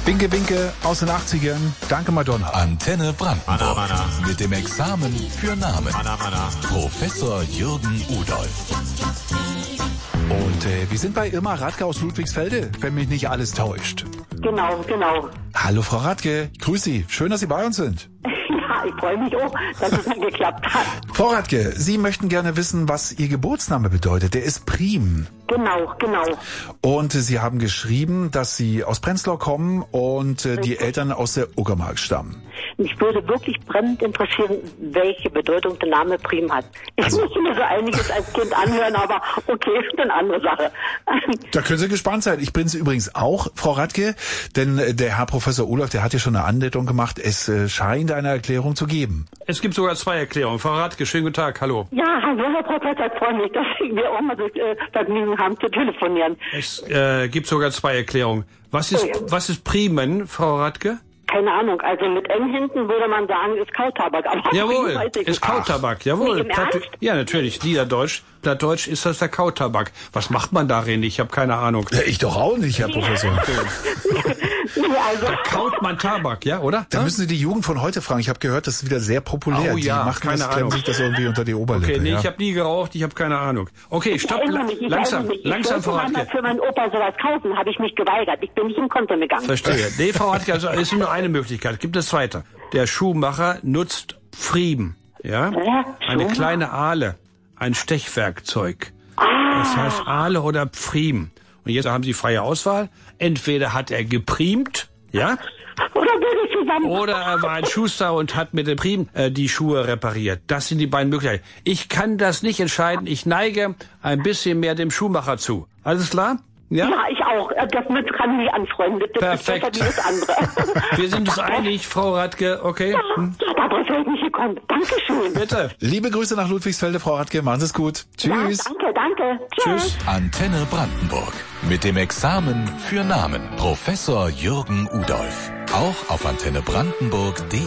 Winke, winke aus den 80ern. Danke, Madonna. Antenne Brandenburg. Mana. Mit dem Examen für Namen. Mana. Professor Jürgen Udolf. Und wir sind bei Irma Radke aus Ludwigsfelde, wenn mich nicht alles täuscht. Genau. Hallo, Frau Radke. Grüß Sie. Schön, dass Sie bei uns sind. Ja, ich freue mich auch, dass es dann geklappt hat. Frau Radke, Sie möchten gerne wissen, was Ihr Geburtsname bedeutet. Der ist Prim. Genau. Und Sie haben geschrieben, dass Sie aus Prenzlau kommen und die Eltern aus der Uckermark stammen. Mich würde wirklich brennend interessieren, welche Bedeutung der Name Prim hat. Ich musste mir so einiges als Kind anhören, aber okay, ist eine andere Sache. Da können Sie gespannt sein. Ich bin es übrigens auch, Frau Radke, denn der Herr Professor Olaf, der hat ja schon eine Andeutung gemacht. Es scheint eine Erklärung zu geben. Es gibt sogar 2 Erklärungen. Frau Radke, schönen guten Tag, hallo. Ja, hallo Herr Professor, ich freue mich, dass wir auch mal das Vergnügen haben zu telefonieren. Es gibt sogar 2 Erklärungen. Was ist Primen, Frau Radke? Keine Ahnung, also mit N hinten würde man sagen, ist Kautabak. Aber Jawohl, weiß ich ist nicht. Kautabak, jawohl. Nee, im Ernst? Ja, natürlich, Niederdeutsch. Plattdeutsch ist das der Kautabak. Was macht man darin? Ich habe keine Ahnung. Ja, ich doch auch nicht, Herr Professor. Nee, also, Da kaut man Tabak, ja, oder? Da müssen Sie die Jugend von heute fragen. Ich habe gehört, das ist wieder sehr populär. Oh ja, die machen keine das, klemmen Ahnung. sich das irgendwie unter die Oberlippe. Okay, nee, ja. ich habe nie geraucht, ich habe keine Ahnung. Okay, stopp, ich erinnere mich. langsam, Frau Ich wollte mal Radke. für meinen Opa sowas kaufen, habe ich mich geweigert. Ich bin nicht im Konto gegangen. Verstehe. Nee, Frau Radke, also es ist nur eine Möglichkeit. Gibt es weiter. Der Schuhmacher nutzt Friemen, ja? Eine kleine Ahle, ein Stechwerkzeug. Das heißt Ahle oder Pfriem. Und jetzt haben Sie freie Auswahl. Entweder hat er gepriemt, ja? Oder würde zusammen. Oder er war ein Schuster und hat mit dem Prim die Schuhe repariert. Das sind die beiden Möglichkeiten. Ich kann das nicht entscheiden. Ich neige ein bisschen mehr dem Schuhmacher zu. Alles klar? Ja? Ja, ich auch. Das mit kann mich anfreunden. Das Perfekt. ist besser wie das andere. Wir sind uns einig, Frau Radke, okay? Ja, darauf wäre ich nicht gekommen. Dankeschön. Bitte. Liebe Grüße nach Ludwigsfelde, Frau Radke. Machen Sie es gut. Tschüss. Ja, danke. Tschüss. Antenne Brandenburg. Mit dem Examen für Namen. Professor Jürgen Udolf. Auch auf antennebrandenburg.de.